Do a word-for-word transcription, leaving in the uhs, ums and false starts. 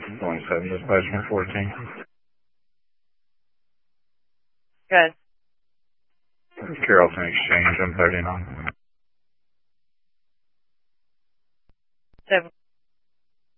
Going seven, dispatch one fourteen. Good. Carrollton Exchange, I'm thirty-nine. Seven.